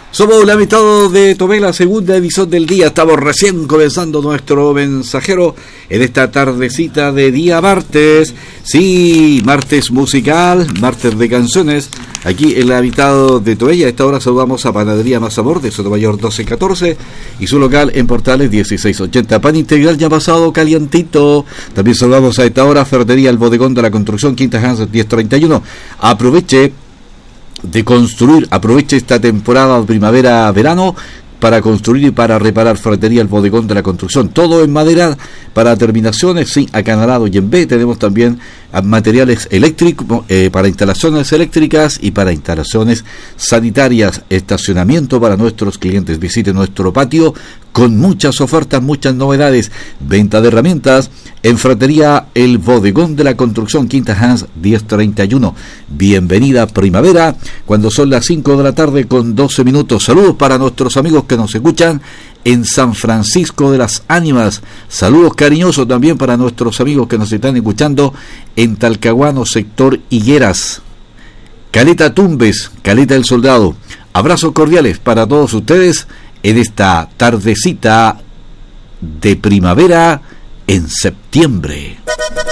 Somos la mitad de Tomé, la segunda edición del día. Estamos recién comenzando nuestro mensajero en esta tardecita de día martes. Sí, martes musical, martes de canciones. Aquí en la mitad de Tomé. A esta hora saludamos a Panadería Más Sabor de Sotomayor 1214 y su local en Portales 1680. Pan integral ya pasado calientito. También saludamos a esta hora Ferretería El Bodegón de la Construcción, Quinta Hans 1031. Aproveche esta temporada de primavera-verano para construir y para reparar. Ferretería El Bodegón de la Construcción, todo en madera para terminaciones, sí, acanalado y en B. Tenemos también materiales eléctricos para instalaciones eléctricas y para instalaciones sanitarias, estacionamiento para nuestros clientes. Visite nuestro patio con muchas ofertas, muchas novedades, venta de herramientas en Ferretería El Bodegón de la Construcción, Quinta Hans 1031. Bienvenida primavera, cuando son las 5 de la tarde con 12 minutos. Saludos para nuestros amigos que nos escuchan en San Francisco de las Ánimas. Saludos cariñosos también para nuestros amigos que nos están escuchando en Talcahuano, sector Higueras, Caleta Tumbes, Caleta del Soldado. Abrazos cordiales para todos ustedes en esta tardecita de primavera en septiembre.